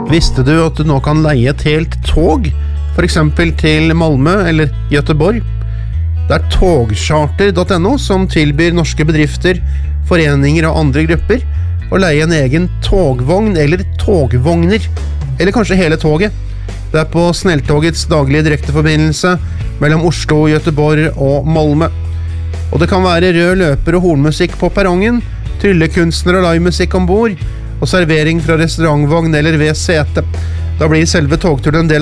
Visste du at du nå kan leie et helt tog, for eksempel til Malmö eller Göteborg? Det togcharter.no som tilbyr norske bedrifter, foreninger og andre grupper å leie en egen togvogn eller togvogner, eller kanskje hele toget. Det på Snälltågets daglige direkteforbindelse mellom Oslo, Göteborg og Malmö. Og det kan være rød løper og hornmusikk på perrongen, tryllekunstner og livemusikk ombord, og servering fra restaurantvogn eller ved sete. Da blir selve togturen en del